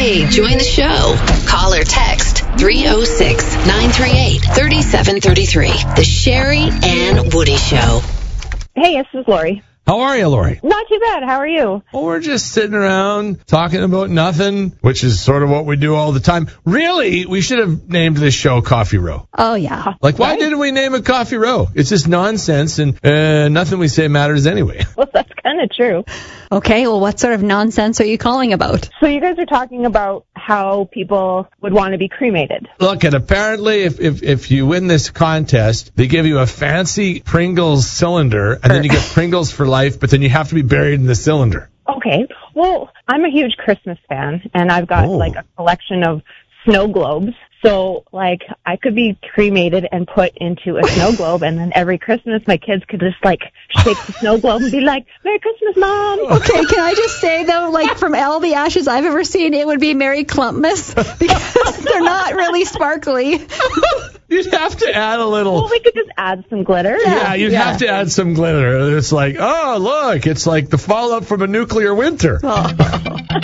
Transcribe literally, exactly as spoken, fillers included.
Hey, join the show. Call or text three oh six, nine three eight, three seven three three. The Sherry Ann Woody Show. Hey, this is Lori. How are you, Lori? Not too bad. How are you? Well, we're just sitting around talking about nothing, which is sort of what we do all the time. Really, we should have named this show Coffee Row. Oh, yeah. Like, why Right. didn't we name it Coffee Row? It's just nonsense, and uh, nothing we say matters anyway. Well, that's kind of true. Okay, well, what sort of nonsense are you calling about? So you guys are talking about how people would want to be cremated. Look, and apparently if, if, if you win this contest, they give you a fancy Pringles cylinder, and then you get Pringles for life, but then you have to be buried in the cylinder. Okay. Well, I'm a huge Christmas fan, and I've got, Oh. like, a collection of snow globes. So, like, I could be cremated and put into a snow globe, and then every Christmas my kids could just, like, shake the snow globe and be like, Merry Christmas, Mom! Okay, can I just say, though, like, from all the ashes I've ever seen, it would be Merry Clumpmas, because they're not really sparkly. You'd have to add a little... Well, we could just add some glitter. Yeah, you'd Yeah. have to add some glitter. It's like, oh, look, it's like the fallout from a nuclear winter. Oh.